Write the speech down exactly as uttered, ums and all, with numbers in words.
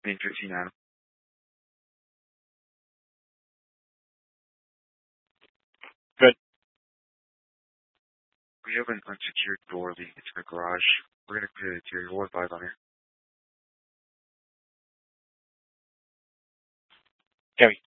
main fifteen now. Good. We have an unsecured door leading into the garage. We're gonna clear the interior. We'll advise on it. Gary.